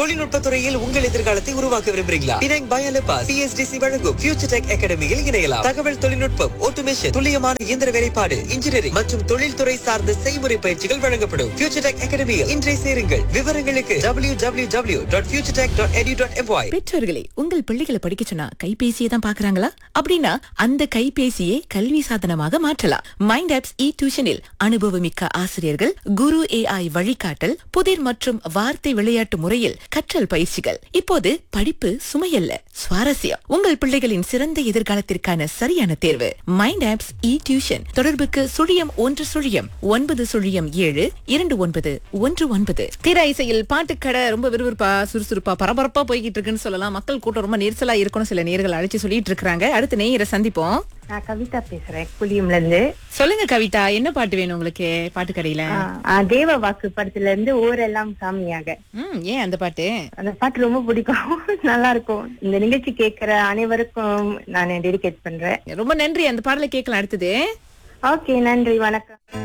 தொழில்நுட்ப துறையில் உங்கள் எதிர்காலத்தை உருவாக்க விரும்புகிறீங்களா? பினாங் பயாலபாஸ் PSDC வழங்கும் ஃபியூச்சர் டெக் அகாடமியில் இணையலாம். தகவல் தொழில்நுட்பம், ஆட்டோமேஷன், துல்லியமான இயந்திர வேலைப்பாடு, இன்ஜினியரிங் மற்றும் தொழில்துறை சார்ந்த செய்முறை பயிற்சிகள் வழங்கப்படும். ஃபியூச்சர் டெக் அகாடமியில் இன்றைய சேருங்கள். விவரங்களுக்கு www.futuretech.edu.my. பெற்றோர்களே, உங்கள் பிள்ளைகளை படிக்க சொன்னா கைபேசியை தான் பாக்குறாங்களா? அப்படின்னா அந்த கைபேசியை கல்வி சாதனமாக மாற்றலாம். மைண்ட் ஆப்ஸ் டியூஷனில் அனுபவமிக்க ஆசிரியர்கள், குரு AI வழிகாட்டல், புதிர் மற்றும் வார்த்தை விளையாட்டு முறையில் கற்றல் பயிற்சிகள். இப்போது படிப்பு சுமையல்ல, சுவாரஸ்யம். உங்கள் பிள்ளைகளின் சிறந்த எதிர்காலத்திற்கான சரியான தேர்வு மைண்ட் ஆப்ஸ் டியூஷன். தொடர்புக்கு 01-107-2919. திரை இசையில் பாட்டுக்கடை ரொம்ப விறுவிறுப்பா, சுறுசுறுப்பா, பரபரப்பா போய்கிட்டு இருக்குன்னு சொல்லலாம். மக்கள் கூட்டம் ரொம்ப நெரிசலா இருக்குன்னு சில நேயர்கள் அழைச்சு சொல்லிட்டு இருக்காங்க. அடுத்த நேயரை சந்திப்போம். நான் கவிதா பேசுறேன், குளியம்ல இருந்து. சொல்லுங்க கவிதா, என்ன பாட்டு வேணும் உங்களுக்கு பாட்டு கடையில? தேவ வாக்கு படத்துல இருந்து ஊரெல்லாம் சாமியாக. ஏன் அந்த பாட்டு? அந்த பாட்டு ரொம்ப பிடிக்கும், நல்லா இருக்கும். இந்த நிகழ்ச்சி கேட்கிற அனைவருக்கும் நான் டெடிகேட் பண்றேன். ரொம்ப நன்றி. அந்த பாடலை கேட்கலாம் அடுத்தது. ஓகே, நன்றி, வணக்கம்.